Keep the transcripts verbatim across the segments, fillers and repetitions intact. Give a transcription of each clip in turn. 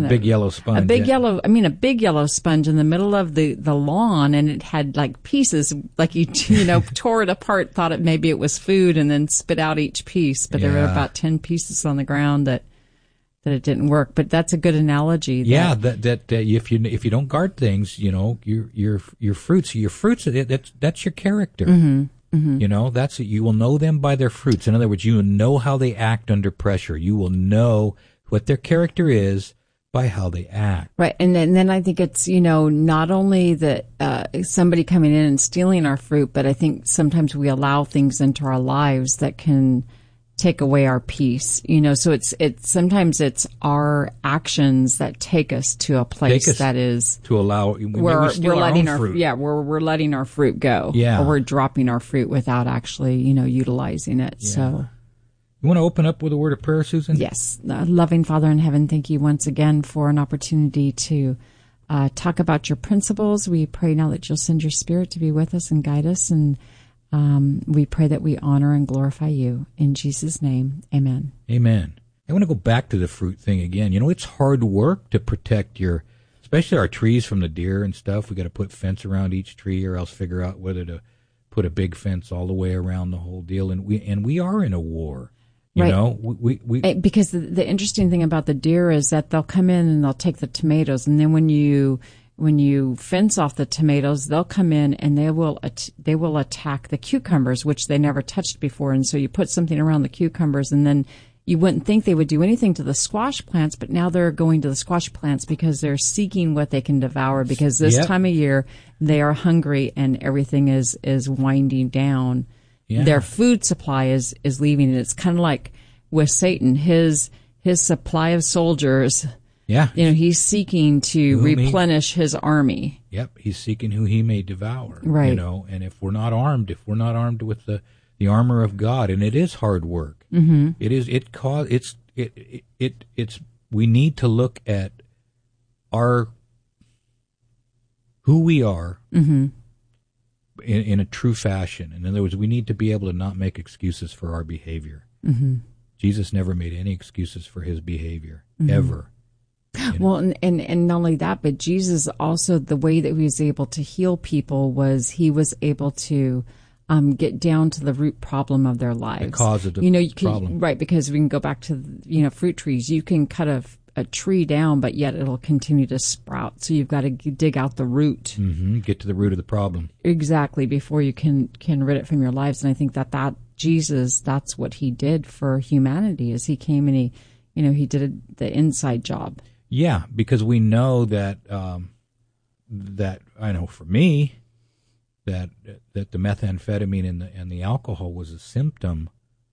a big yellow sponge. A big yeah. yellow, I mean, a big yellow sponge in the middle of the, the lawn, and it had like pieces, like you, you know, tore it apart, thought it maybe it was food, and then spit out each piece. But yeah. there were about ten pieces on the ground that that it didn't work. But that's a good analogy. That, yeah, that that uh, if you if you don't guard things, you know, your your your fruits, your fruits, that's that's your character. Mm-hmm. Mm-hmm. You know, that's you will know them by their fruits. In other words, you will know how they act under pressure. You will know what their character is by how they act. Right. And then, and then I think it's, you know, not only that uh, somebody coming in and stealing our fruit, but I think sometimes we allow things into our lives that can take away our peace. You know, so it's, it's sometimes it's our actions that take us to a place that is to allow where we we're letting our, fruit. yeah, where we're letting our fruit go. Yeah. Or we're dropping our fruit without actually, you know, utilizing it. Yeah. So. You want to open up with a word of prayer, Susan? Yes. Uh, loving Father in heaven, thank you once again for an opportunity to uh, talk about your principles. We pray now that you'll send your Spirit to be with us and guide us, and um, we pray that we honor and glorify you. In Jesus' name, amen. Amen. I want to go back to the fruit thing again. You know, it's hard work to protect your, especially our trees from the deer and stuff. We got to put fence around each tree, or else figure out whether to put a big fence all the way around the whole deal. And we and we are in a war. You right. know, we, we, we because the, the interesting thing about the deer is that they'll come in and they'll take the tomatoes, and then when you when you fence off the tomatoes, they'll come in and they will they will attack the cucumbers, which they never touched before. And so you put something around the cucumbers, and then you wouldn't think they would do anything to the squash plants, but now they're going to the squash plants because they're seeking what they can devour. Because this yep. time of year they are hungry and everything is is winding down. Yeah. Their food supply is, is leaving. And it's kind of like with Satan, his, his supply of soldiers. Yeah. You know, he's seeking to Whom replenish he, his army. Yep. He's seeking who he may devour. Right. You know, and if we're not armed, if we're not armed with the, the armor of God, and it is hard work. Mm-hmm. It is, it cause, it's, it, it, it, it's, we need to look at our, who we are. Mm-hmm. In, in a true fashion. In other words, we need to be able to not make excuses for our behavior. Mm-hmm. Jesus never made any excuses for his behavior, mm-hmm. ever. You know? Well, and, and, and not only that, but Jesus also, the way that he was able to heal people was he was able to um, get down to the root problem of their lives. The cause of the you know, you can, problem. Right, because we can go back to, you know, fruit trees. You can cut a a tree down, but yet it'll continue to sprout. So you've got to dig out the root. Mm-hmm. Get to the root of the problem. Exactly, before you can, can rid it from your lives. And I think that, that Jesus, that's what he did for humanity, is he came and he, you know, he did a, the inside job. Yeah, because we know that, um, that, I know for me, that that the methamphetamine and the, and the alcohol was a symptom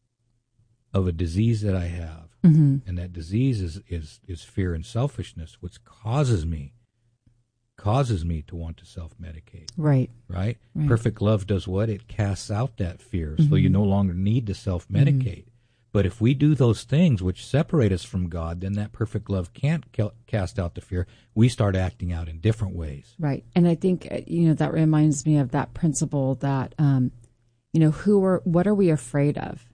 of a disease that I have. Mm-hmm. And that disease is, is, is fear and selfishness, which causes me, causes me to want to self-medicate. Right. Right? Right. Perfect love does what? It casts out that fear, Mm-hmm. so you no longer need to self-medicate. Mm-hmm. But if we do those things which separate us from God, then that perfect love can't ca- cast out the fear. We start acting out in different ways. Right. And I think, you know, that reminds me of that principle that, um, you know, who are, what are we afraid of?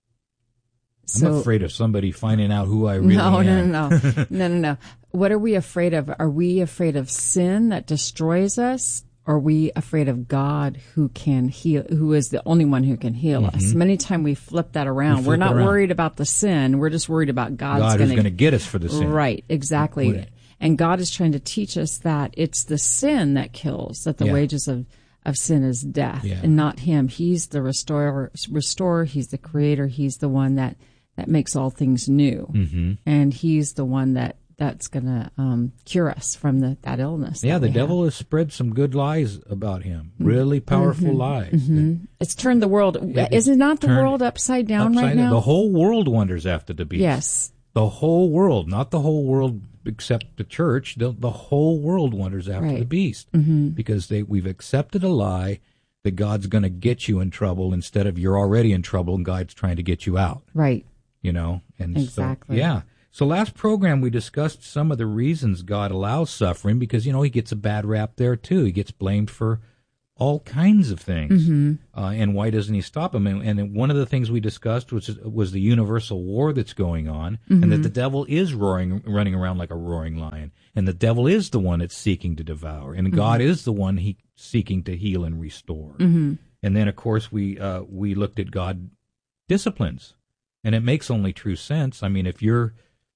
So, I'm afraid of somebody finding out who I really no, am. No, no, no, no, no, no. What are we afraid of? Are we afraid of sin that destroys us? Or are we afraid of God who can heal, who is the only one who can heal mm-hmm. us? Many times we flip that around. We We're not around. worried about the sin. We're just worried about God's God gonna, who's going to get us for the sin. Right, exactly. And God is trying to teach us that it's the sin that kills, that the yeah. wages of, of sin is death, yeah. and not him. He's the restorer, restorer. He's the creator. He's the one that that makes all things new. Mm-hmm. And he's the one that, that's going to um, cure us from the, that illness. Yeah, that the devil have. has spread some good lies about him, really powerful mm-hmm. lies. Mm-hmm. It's turned the world, it, is it not the world upside down upside right now? Down. The whole world wonders after the beast. Yes. The whole world, not the whole world except the church, the, the whole world wonders after right. the beast. Mm-hmm. Because they we've accepted a lie that God's going to get you in trouble instead of you're already in trouble and God's trying to get you out. Right. You know, and exactly. so, yeah. So last program we discussed some of the reasons God allows suffering because, you know, he gets a bad rap there too. He gets blamed for all kinds of things. Mm-hmm. Uh, and why doesn't he stop him? And, and one of the things we discussed was was the universal war that's going on, Mm-hmm. and that the devil is roaring, running around like a roaring lion, and the devil is the one that's seeking to devour, and God Mm-hmm. is the one he seeking to heal and restore. Mm-hmm. And then, of course, we uh, we looked at God disciplines, and it makes only true sense. I mean, if you're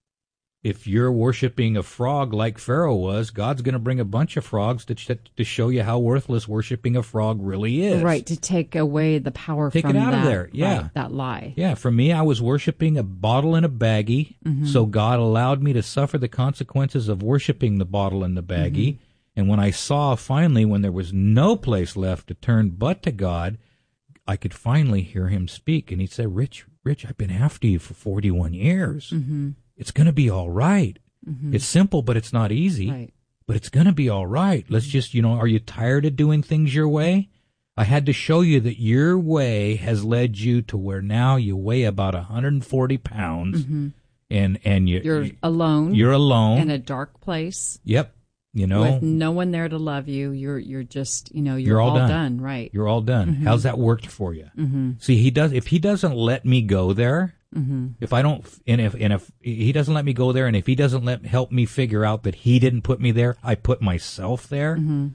if you're worshiping a frog like Pharaoh was, God's going to bring a bunch of frogs to sh- to show you how worthless worshiping a frog really is. Right, to take away the power Take from it out that, of there, yeah. right, that lie. Yeah, for me, I was worshiping a bottle and a baggie, Mm-hmm. so God allowed me to suffer the consequences of worshiping the bottle and the baggie. Mm-hmm. And when I saw finally, when there was no place left to turn but to God, I could finally hear him speak. And he'd say, Rich, Rich, I've been after you for forty-one years. Mm-hmm. It's going to be all right. Mm-hmm. It's simple, but it's not easy. Right. But it's going to be all right. Let's just, you know, are you tired of doing things your way? I had to show you that your way has led you to where now you weigh about one hundred forty pounds, Mm-hmm. and and you, You're alone. you're alone. in a dark place. Yep. You know, With no one there to love you. You're you're just, you know, you're, You're all all done. done. Right. you're all done. Mm-hmm. How's that worked for you? Mm-hmm. See, he does. If he doesn't let me go there, Mm-hmm. if I don't, and if and if he doesn't let me go there, and if he doesn't let help me figure out that he didn't put me there, I put myself there. Mm-hmm.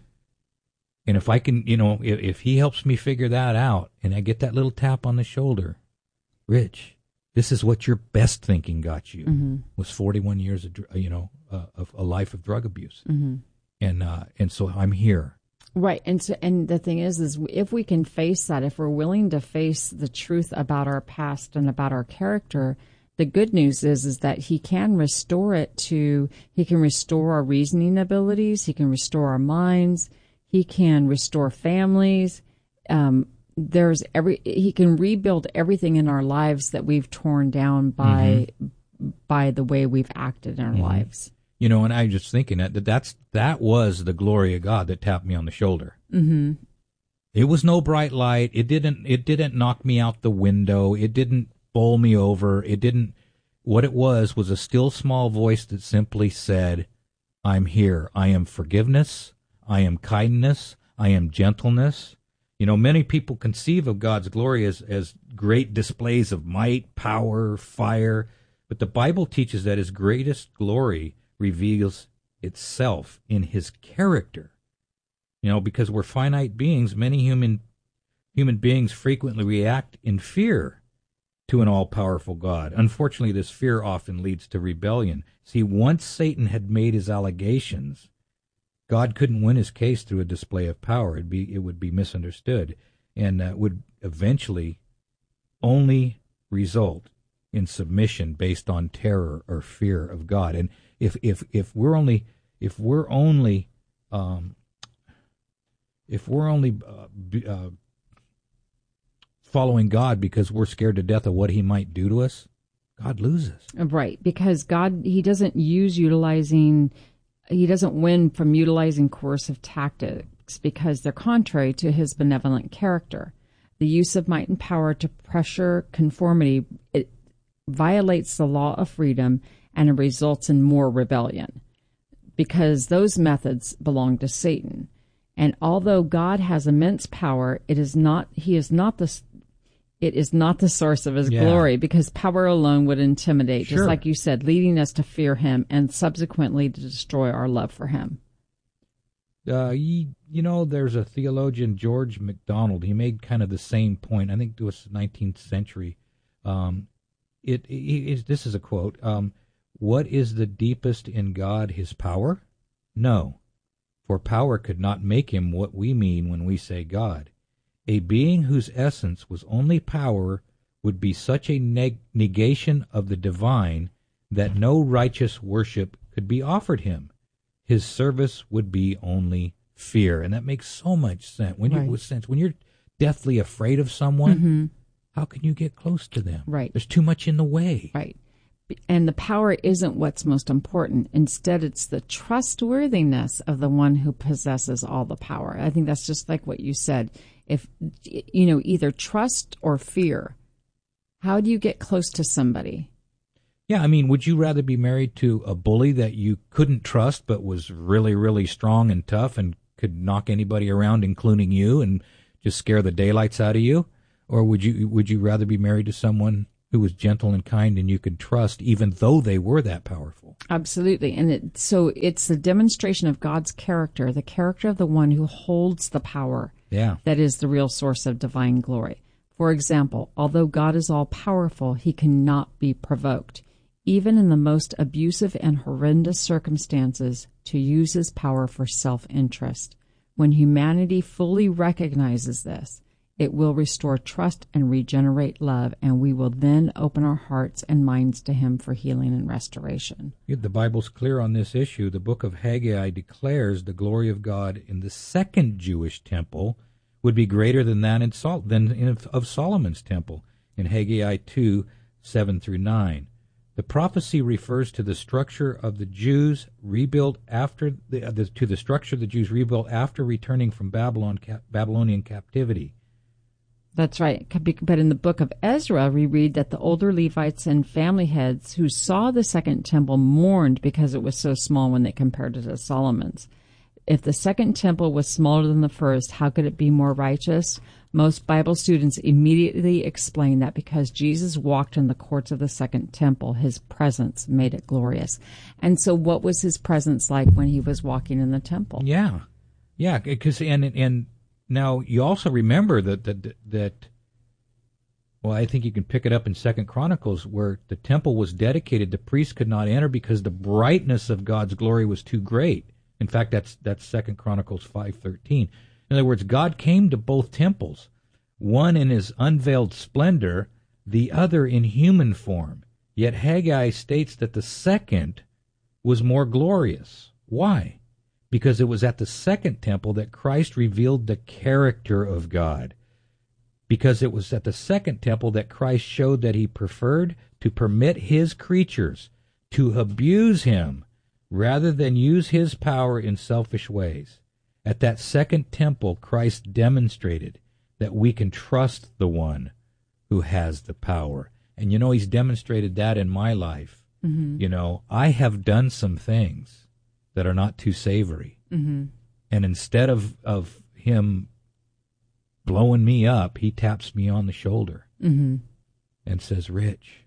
And if I can, you know, if, if he helps me figure that out, and I get that little tap on the shoulder, Rich, this is what your best thinking got you, Mm-hmm. was forty-one years of, dr- you know, uh, of a life of drug abuse, Mm-hmm. and uh, and so I'm here. Right. And so, and the thing is, is if we can face that, if we're willing to face the truth about our past and about our character, the good news is, is that he can restore it to, he can restore our reasoning abilities. He can restore our minds. He can restore families. Um, there's every, he can rebuild everything in our lives that we've torn down by, mm-hmm. by the way we've acted in our mm-hmm. lives. You know, and I was just thinking that that's that was the glory of God that tapped me on the shoulder. Mm-hmm. It was no bright light. It didn't. It didn't knock me out the window. It didn't bowl me over. It didn't. What it was was a still small voice that simply said, "I'm here. I am forgiveness. I am kindness. I am gentleness." You know, many people conceive of God's glory as as great displays of might, power, fire, but the Bible teaches that His greatest glory reveals itself in his character. You know, because we're finite beings, many human human beings frequently react in fear to an all-powerful God. Unfortunately, this fear often leads to rebellion. See, once Satan had made his allegations, God couldn't win his case through a display of power. It'd be, it would be misunderstood, and uh, would eventually only result in submission based on terror or fear of God. And If if if we're only if we're only um, if we're only uh, b- uh, following God because we're scared to death of what He might do to us, God loses. Right, because God, He doesn't use utilizing, He doesn't win from utilizing coercive tactics because they're contrary to His benevolent character. The use of might and power to pressure conformity, it violates the law of freedom, and it results in more rebellion because those methods belong to Satan. And although God has immense power, it is not, he is not the, it is not the source of his yeah. glory, because power alone would intimidate, sure. just like you said, leading us to fear him and subsequently to destroy our love for him. Uh, you, you know, there's a theologian, George MacDonald. He made kind of the same point. I think it was nineteenth century. Um, it, it, it this is a quote. Um, What is the deepest in God, his power? No, for power could not make him what we mean when we say God. A being whose essence was only power would be such a neg- negation of the divine that no righteous worship could be offered him. His service would be only fear. And that makes so much sense. When, right. you, sense. when you're deathly afraid of someone, mm-hmm. how can you get close to them? Right. There's too much in the way. Right. And the power isn't what's most important. Instead, it's the trustworthiness of the one who possesses all the power. I think that's just like what you said. If, you know, either trust or fear, how do you get close to somebody? Yeah, I mean, would you rather be married to a bully that you couldn't trust but was really, really strong and tough and could knock anybody around, including you, and just scare the daylights out of you? Or would you would you rather be married to someone who was gentle and kind and you could trust, even though they were that powerful? Absolutely. And it, so it's the demonstration of God's character, the character of the one who holds the power, yeah, that is the real source of divine glory. For example, although God is all-powerful, he cannot be provoked, even in the most abusive and horrendous circumstances, to use his power for self-interest. When humanity fully recognizes this, it will restore trust and regenerate love, and we will then open our hearts and minds to him for healing and restoration. The Bible's clear on this issue. The book of Haggai declares the glory of God in the second Jewish temple would be greater than that in Sol- than in, of Solomon's temple in Haggai two, seven through nine. The prophecy refers to the structure of the Jews rebuilt after the, uh, the to the structure the Jews rebuilt after returning from Babylon cap- Babylonian captivity. That's right. But in the book of Ezra, we read that the older Levites and family heads who saw the second temple mourned because it was so small when they compared it to Solomon's. If the second temple was smaller than the first, how could it be more righteous? Most Bible students immediately explain that because Jesus walked in the courts of the second temple, his presence made it glorious. And so what was his presence like when he was walking in the temple? Yeah. Yeah, because and and now you also remember that that that well, I think you can pick it up in Second Chronicles where the temple was dedicated, the priests could not enter because the brightness of God's glory was too great. In fact, that's that's Second Chronicles five thirteen. In other words, God came to both temples, one in his unveiled splendor, the other in human form. Yet Haggai states that the second was more glorious. Why? Because it was at the second temple that Christ revealed the character of God. Because it was at the second temple that Christ showed that he preferred to permit his creatures to abuse him rather than use his power in selfish ways. At that second temple, Christ demonstrated that we can trust the one who has the power. And, you know, he's demonstrated that in my life. Mm-hmm. You know, I have done some things that are not too savory. Mm-hmm. And instead of, of him blowing me up, he taps me on the shoulder mm-hmm. and says, Rich,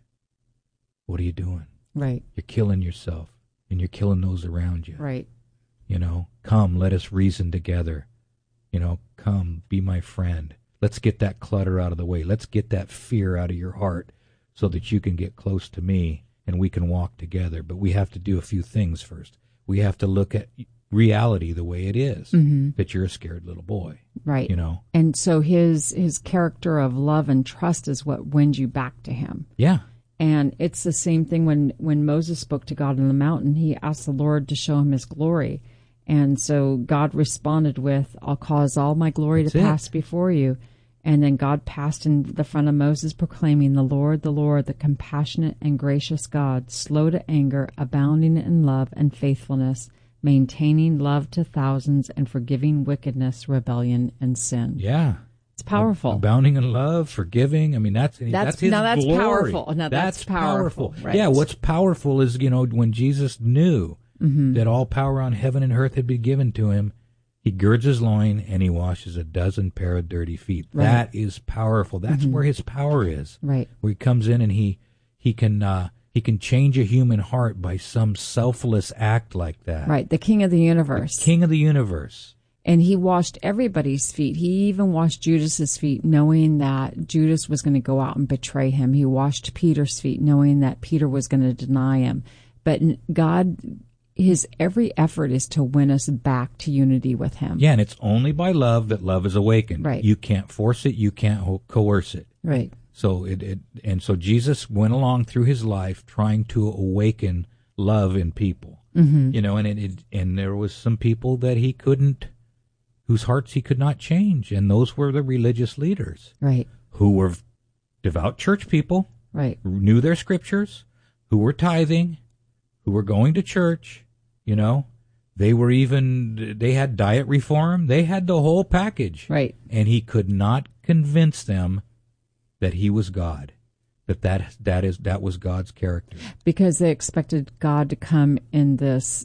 what are you doing? Right. You're killing yourself. And you're killing those around you. Right. You know, come, let us reason together. You know, come, be my friend. Let's get that clutter out of the way. Let's get that fear out of your heart so that you can get close to me and we can walk together. But we have to do a few things first. We have to look at reality the way it is, mm-hmm. that you're a scared little boy. Right. You know? And so his his character of love and trust is what wins you back to him. Yeah. And it's the same thing when, when Moses spoke to God on the mountain. He asked the Lord to show him his glory. And so God responded with, I'll cause all my glory That's to it. pass before you. And then God passed in the front of Moses, proclaiming, the Lord, the Lord, the compassionate and gracious God, slow to anger, abounding in love and faithfulness, maintaining love to thousands, and forgiving wickedness, rebellion, and sin. Yeah. It's powerful. Abounding in love, forgiving. I mean, that's that's, that's his now that's glory. powerful. Now that's, that's powerful. powerful. Right. Yeah, what's powerful is, you know, when Jesus knew mm-hmm. that all power on heaven and earth had been given to him, he girds his loin and he washes a dozen pair of dirty feet. Right. That is powerful. That's mm-hmm. where his power is. Right. Where he comes in and he he can uh, he can change a human heart by some selfless act like that. Right. The King of the universe. The King of the universe. And he washed everybody's feet. He even washed Judas's feet, knowing that Judas was going to go out and betray him. He washed Peter's feet, knowing that Peter was going to deny him. But God, his every effort is to win us back to unity with him. Yeah, and it's only by love that love is awakened. Right. You can't force it. You can't coerce it. Right. So it, it and so Jesus went along through his life trying to awaken love in people. Mm-hmm. You know, and it, it and there was some people that he couldn't, whose hearts he could not change, and those were the religious leaders, right? Who were devout church people, right? Who knew their scriptures, who were tithing, who were going to church. You know, they were even they had diet reform. They had the whole package, right? And he could not convince them that he was God, that that that is that was God's character, because they expected God to come in this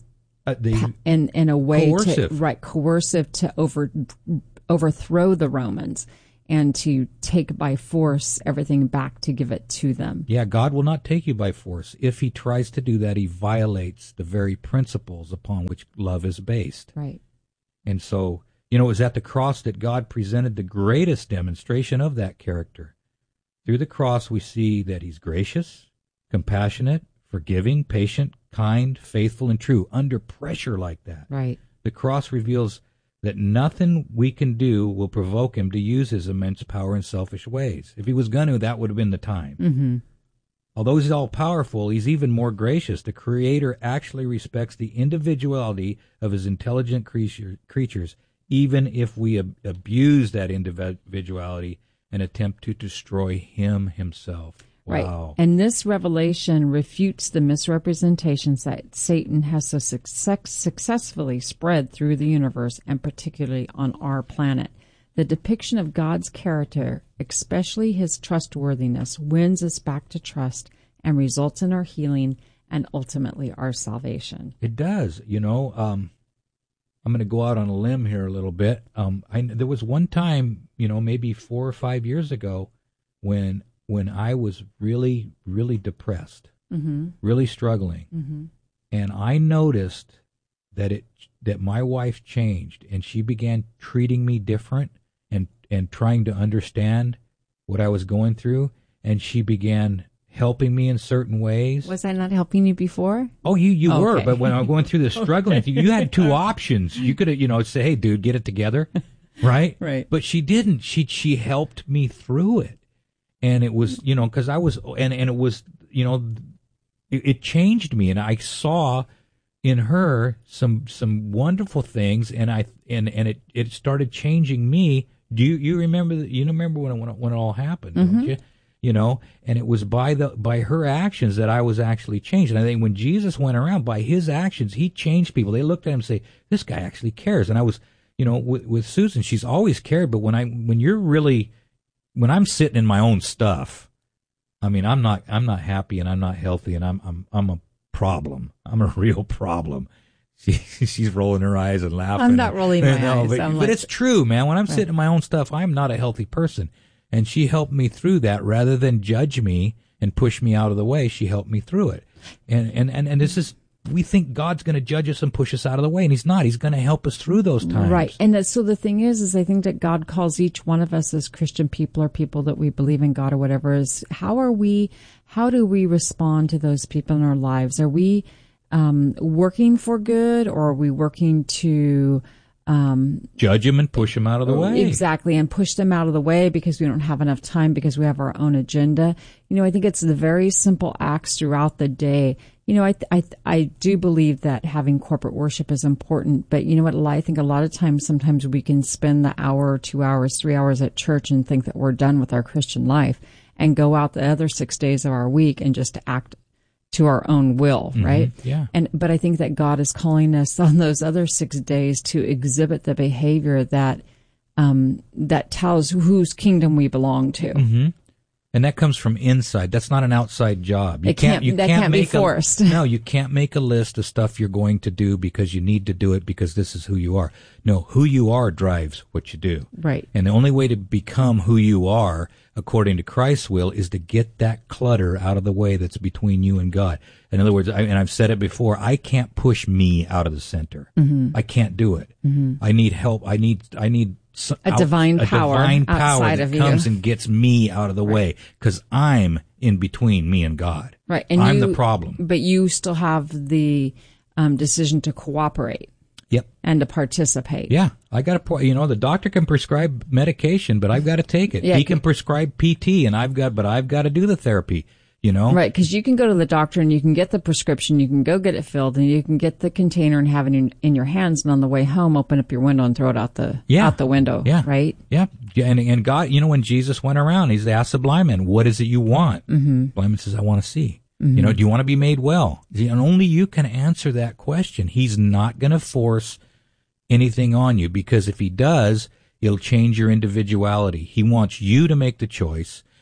uh, the in in a way coercive. to right coercive to over overthrow the Romans and to take by force everything back to give it to them. Yeah, God will not take you by force. If he tries to do that, he violates the very principles upon which love is based. Right. And so, you know, it was at the cross that God presented the greatest demonstration of that character. Through the cross, we see that he's gracious, compassionate, forgiving, patient, kind, faithful, and true, under pressure like that. Right. The cross reveals that nothing we can do will provoke him to use his immense power in selfish ways. If he was going to, that would have been the time. Mm-hmm. Although he's all-powerful, he's even more gracious. The Creator actually respects the individuality of his intelligent creature, creatures, even if we ab- abuse that individuality and attempt to destroy him himself. Right. Wow. And this revelation refutes the misrepresentations that Satan has so success- successfully spread through the universe, and particularly on our planet. The depiction of God's character, especially his trustworthiness, wins us back to trust and results in our healing and ultimately our salvation. It does. You know, um, I'm going to go out on a limb here a little bit. Um, I, there was one time, you know, maybe four or five years ago when when I was really, really depressed, Mm-hmm. really struggling. Mm-hmm. And I noticed that it that my wife changed, and she began treating me different and, and trying to understand what I was going through, and she began helping me in certain ways. Was I not helping you before? Oh, you, you Okay. were, but when I was going through this struggling, okay. you had two options. You could have, you know, say, hey, dude, get it together, right? Right. But she didn't. She she helped me through it. And it was, you know, because I was, and, and it was, you know, it, it changed me, and I saw in her some some wonderful things, and I and and it, it started changing me. Do you you remember the, you remember when it, when it, when it all happened? Mm-hmm. Don't you? You know, and it was by the by her actions that I was actually changed. And I think when Jesus went around, by his actions, he changed people. They looked at him and say, "This guy actually cares." And I was, you know, with, with Susan, she's always cared, but when I when you're really when I'm sitting in my own stuff, I mean, I'm not, I'm not happy, and I'm not healthy, and I'm, I'm, I'm a problem. I'm a real problem. She, she's rolling her eyes and laughing. I'm not rolling my no, eyes. But, I'm but like, it's true, man. When I'm right. sitting in my own stuff, I'm not a healthy person. And she helped me through that rather than judge me and push me out of the way. She helped me through it. And, and, and, and this is, we think God's going to judge us and push us out of the way, and he's not. He's going to help us through those times. Right. And that, so the thing is, is I think that God calls each one of us as Christian people or people that we believe in God or whatever is how are we, how do we respond to those people in our lives? Are we um, working for good, or are we working to um, judge him and push him out of the way? Exactly. And push them out of the way because we don't have enough time, because we have our own agenda. You know, I think it's the very simple acts throughout the day. You know, I, I, I do believe that having corporate worship is important, but you know what? I think a lot of times, sometimes we can spend the hour, two hours, three hours at church and think that we're done with our Christian life and go out the other six days of our week and just act to our own will, Mm-hmm. right? Yeah. And, but I think that God is calling us on those other six days to exhibit the behavior that, um, that tells whose kingdom we belong to. Mm-hmm. And that comes from inside. That's not an outside job. You It can't- you that can't can't be make a- forced. no, you can't make a list of stuff you're going to do because you need to do it because this is who you are. No, who you are drives what you do. Right. And the only way to become who you are, according to Christ's will, is to get that clutter out of the way that's between you and God. In other words, I, and I've said it before, I can't push me out of the center. Mm-hmm. I can't do it. Mm-hmm. I need help. I need, I need s- A out- divine a power divine power outside that of you. comes and gets me out of the way because I'm in between me and God. Right. And I'm you- the problem. But you still have the um, decision to cooperate Yep. and to participate. Yeah, I got to. You know, the doctor can prescribe medication, but I've got to take it. Yeah. He can prescribe P T, and I've got, but I've got to do the therapy. You know, Right, because you can go to the doctor and you can get the prescription, you can go get it filled, and you can get the container and have it in, in your hands, and on the way home, open up your window and throw it out the Yeah. out the window. Yeah. Right. Yeah, and and God, you know, when Jesus went around, He's asked the blind man, "What is it you want?" Mm-hmm. Blind man says, "I want to see." Mm-hmm. You know, do you want to be made well? And only you can answer that question. He's not going to force anything on you because if He does, it'll change your individuality. He wants you to make the choice.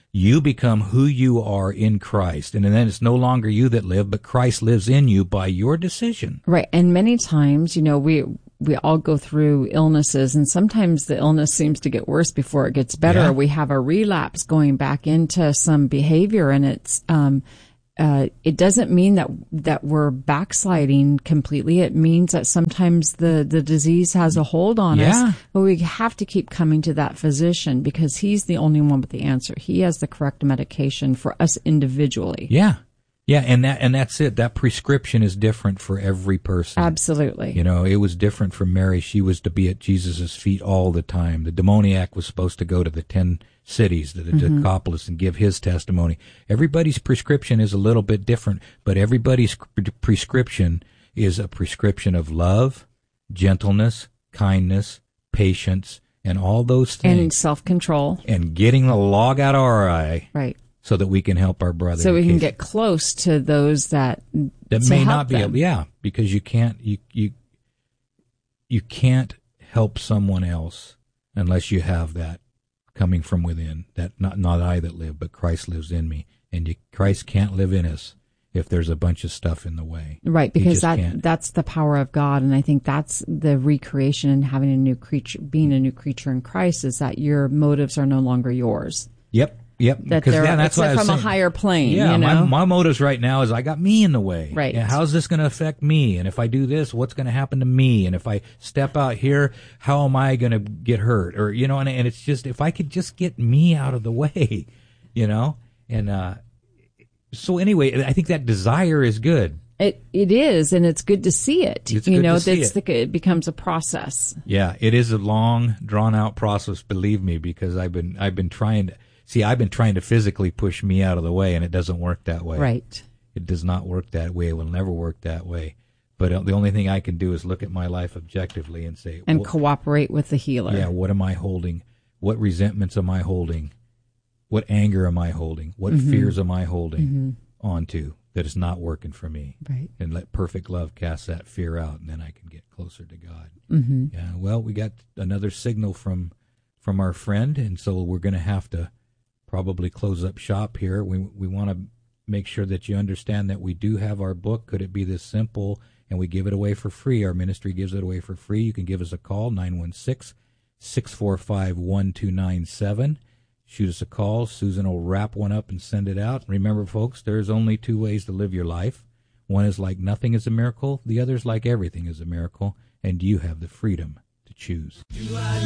You become who you are in Christ. And then it's no longer you that live, but Christ lives in you by your decision. Right. And many times, you know, we we all go through illnesses, and sometimes the illness seems to get worse before it gets better. Yeah. We have a relapse going back into some behavior, and it's um uh it doesn't mean that that we're backsliding completely. It means that sometimes the the disease has a hold on Yeah. us, but we have to keep coming to that physician because he's the only one with the answer. He has the correct medication for us individually. Yeah. Yeah, and that and that's it. That prescription is different for every person. Absolutely. You know, it was different for Mary. She was to be at Jesus' feet all the time. The demoniac was supposed to go to the ten cities, to the Mm-hmm. Decapolis, and give his testimony. Everybody's prescription is a little bit different, but everybody's prescription is a prescription of love, gentleness, kindness, patience, and all those things. And self-control. And getting the log out of our eye. Right. So that we can help our brother. So we can case. get close to those that that to may help not be them. able, yeah, because you can't you you you can't help someone else unless you have that coming from within. That not not I that live, but Christ lives in me, and you, Christ can't live in us if there's a bunch of stuff in the way. Right, He because just that can't. that's the power of God, and I think that's the recreation and having a new creature, being a new creature in Christ, is that your motives are no longer yours. Yep. Yep, That because they're yeah, that's it's what I was from a saying. higher plane. Yeah, you know? my my motives right now is I got me in the way. Right. Yeah, how's this going to affect me? And if I do this, what's going to happen to me? And if I step out here, how am I going to get hurt? Or you know, and, and it's just if I could just get me out of the way, you know. And uh, so anyway, I think that desire is good. It it is, and it's good to see it. It's you good know, to see it's it. The, it becomes a process. Yeah, it is a long, drawn out process. Believe me, because I've been I've been trying to. See, I've been trying to physically push me out of the way, and it doesn't work that way. Right. It does not work that way. It will never work that way. But uh, the only thing I can do is look at my life objectively and say, And wh- cooperate with the healer. yeah, what am I holding? What resentments am I holding? What anger am I holding? What Mm-hmm. fears am I holding onto that is not working for me? Right. And let perfect love cast that fear out, and then I can get closer to God. Mm-hmm. Yeah. Well, we got another signal from from our friend, and so we're going to have to probably close up shop here. We we want to make sure that you understand that we do have our book, Could It Be This Simple? And we give it away for free. Our ministry gives it away for free. You can give us a call, nine one six, six four five, one two nine seven. Shoot us a call. Susan will wrap one up and send it out. Remember, folks, there's only two ways to live your life. One is like nothing is a miracle. The other is like everything is a miracle. And you have the freedom to choose.